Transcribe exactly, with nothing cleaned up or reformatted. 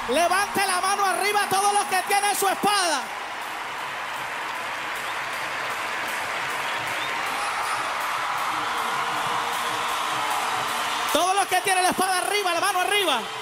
Levante la mano arriba a todos los que tienen su espada. Todos los que tienen la espada arriba, la mano arriba.